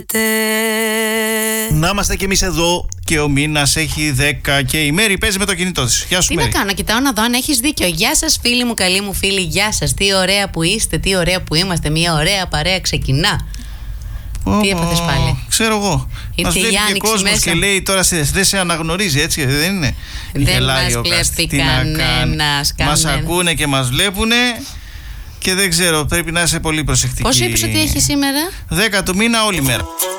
Να είμαστε κι εμείς εδώ και ο μήνας έχει 10 και η Μέρη παίζει με το κινητό της. Γεια σου, Τι Μέρη. να κάνω, κοιτάω να δω αν έχεις δίκιο. Γεια σας, φίλοι μου, καλοί μου φίλοι, γεια σας. Τι ωραία που είστε, τι ωραία που είμαστε. Μια ωραία παρέα ξεκινά. Τι έπαθες πάλι? Ξέρω εγώ. Μας βλέπει και κόσμος μέσα και λέει τώρα δεν σε αναγνωρίζει, έτσι δεν είναι? Δεν μας βλέπει κανένας. Μας ακούνε και μας βλέπουνε και δεν ξέρω, πρέπει να είσαι πολύ προσεκτική. Πόσο είπες ότι έχει σήμερα? 10 του μήνα όλη μέρα.